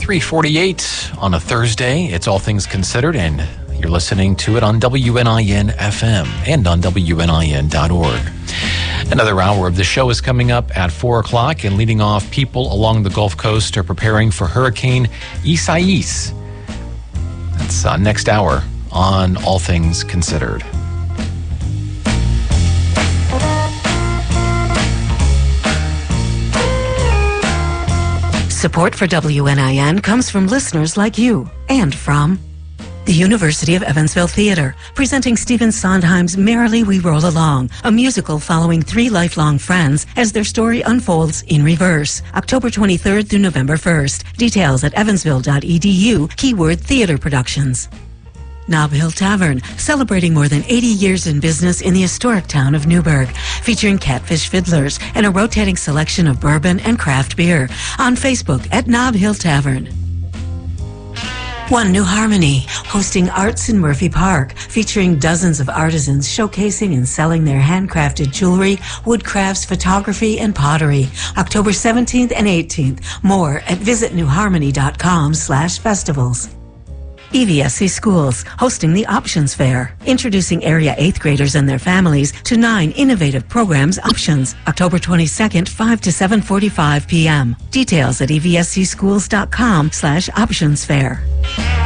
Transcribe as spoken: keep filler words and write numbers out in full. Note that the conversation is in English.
three forty-eight on a Thursday. It's All Things Considered, and you're listening to it on W N I N F M and on W N I N dot org. Another hour of the show is coming up at four o'clock, and leading off, people along the Gulf Coast are preparing for Hurricane Isaias. That's uh, next hour on All Things Considered. Support for W N I N comes from listeners like you and from the University of Evansville Theater, presenting Stephen Sondheim's Merrily We Roll Along, a musical following three lifelong friends as their story unfolds in reverse. October twenty-third through November first. Details at evansville dot e d u, keyword theater productions. Nob Hill Tavern, celebrating more than eighty years in business in the historic town of Newburgh, featuring Catfish Fiddlers and a rotating selection of bourbon and craft beer. On Facebook at Nob Hill Tavern. One New Harmony, hosting Arts in Murphy Park, featuring dozens of artisans showcasing and selling their handcrafted jewelry, woodcrafts, photography, and pottery. October seventeenth and eighteenth. More at visit new harmony dot com slash festivals. E V S C Schools, hosting the Options Fair, introducing area eighth graders and their families to nine innovative programs options. October twenty-second, five to seven forty-five p.m. Details at e v s c schools dot com slash options fair.